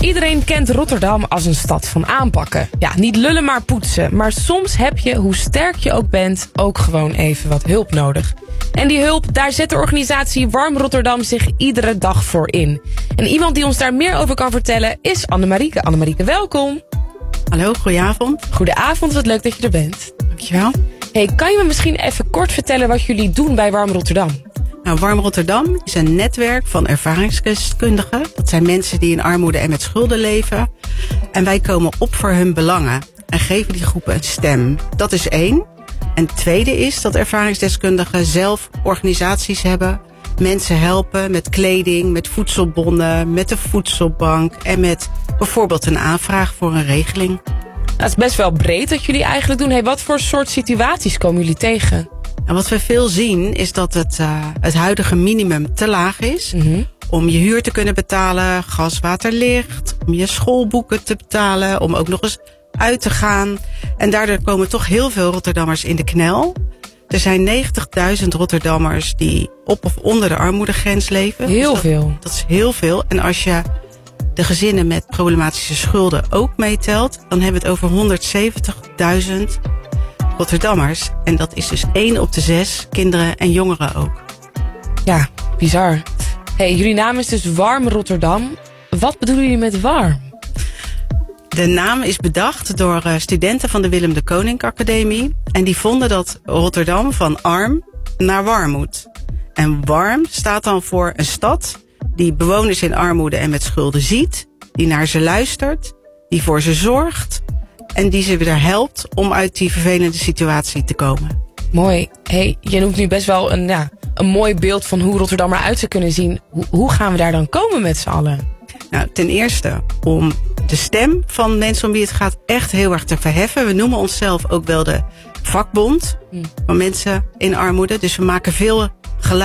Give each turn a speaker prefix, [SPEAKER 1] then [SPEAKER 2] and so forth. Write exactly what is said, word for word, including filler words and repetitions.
[SPEAKER 1] Iedereen kent Rotterdam als een stad van aanpakken. Ja, niet lullen maar poetsen. Maar soms heb je, hoe sterk je ook bent, ook gewoon even wat hulp nodig. En die hulp, daar zet de organisatie Warm Rotterdam zich iedere dag voor in. En iemand die ons daar meer over kan vertellen is Annemarieke. Annemarieke, welkom.
[SPEAKER 2] Hallo, goedenavond.
[SPEAKER 1] Goedenavond, wat leuk dat je er bent.
[SPEAKER 2] Dankjewel.
[SPEAKER 1] Hey, kan je me misschien even kort vertellen wat jullie doen bij Warm Rotterdam?
[SPEAKER 2] Nou, Warm Rotterdam is een netwerk van ervaringsdeskundigen. Dat zijn mensen die in armoede en met schulden leven. En wij komen op voor hun belangen en geven die groepen een stem. Dat is één. En het tweede is dat ervaringsdeskundigen zelf organisaties hebben. Mensen helpen met kleding, met voedselbonnen, met de voedselbank en met bijvoorbeeld een aanvraag voor een regeling.
[SPEAKER 1] Dat is best wel breed wat jullie eigenlijk doen. Hey, wat voor soort situaties komen jullie tegen?
[SPEAKER 2] En wat we veel zien is dat het, uh, het huidige minimum te laag is. Mm-hmm. Om je huur te kunnen betalen, gas, water, licht. Om je schoolboeken te betalen. Om ook nog eens uit te gaan. En daardoor komen toch heel veel Rotterdammers in de knel. Er zijn negentigduizend Rotterdammers die op of onder de armoedegrens leven.
[SPEAKER 1] Heel
[SPEAKER 2] dus dat,
[SPEAKER 1] veel.
[SPEAKER 2] Dat is heel veel. En als je de gezinnen met problematische schulden ook meetelt, dan hebben we het over honderdzeventigduizend Rotterdammers. En dat is dus één op de zes kinderen en jongeren ook.
[SPEAKER 1] Ja, bizar. Hey, jullie naam is dus Warm Rotterdam. Wat bedoelen jullie met warm?
[SPEAKER 2] De naam is bedacht door studenten van de Willem de Koninck Academie. En die vonden dat Rotterdam van arm naar warm moet. En warm staat dan voor een stad die bewoners in armoede en met schulden ziet. Die naar ze luistert. Die voor ze zorgt. En die ze weer helpt om uit die vervelende situatie te komen.
[SPEAKER 1] Mooi. Hey, je noemt nu best wel een, ja, een mooi beeld van hoe Rotterdam eruit zou kunnen zien. Hoe, hoe gaan we daar dan komen met z'n allen?
[SPEAKER 2] Nou, ten eerste om de stem van mensen om wie het gaat echt heel erg te verheffen. We noemen onszelf ook wel de vakbond van mensen in armoede. Dus we maken veel